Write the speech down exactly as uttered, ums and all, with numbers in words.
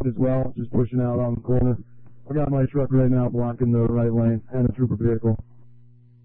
road as well, just pushing out on the corner. I got my truck right now blocking the right lane and a trooper vehicle.